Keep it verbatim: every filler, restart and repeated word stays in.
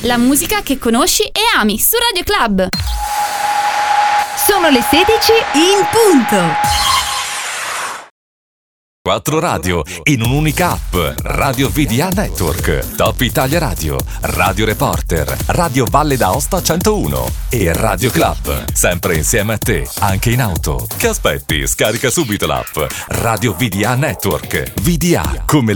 la musica che conosci e ami su Radio Club. Sono le sedici in punto. Quattro radio in un'unica app. Radio V D A Network, Top Italia Radio, Radio Reporter, Radio Valle d'Aosta centouno e Radio Club. Sempre insieme a te, anche in auto. Che aspetti? Scarica subito l'app Radio V D A Network. V D A come